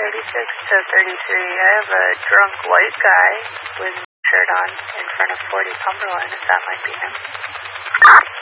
to 33. I have a drunk white guy with a shirt on in front of 40 Cumberland, if that might be him.